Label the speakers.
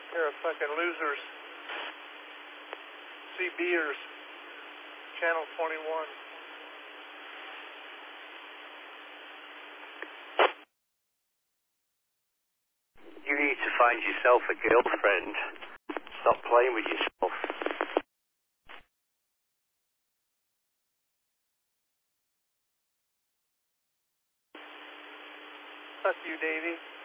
Speaker 1: Pair of fucking losers. CBers. Channel 21.
Speaker 2: You need to find yourself a girlfriend. Stop playing with yourself.
Speaker 1: Fuck you, Davey.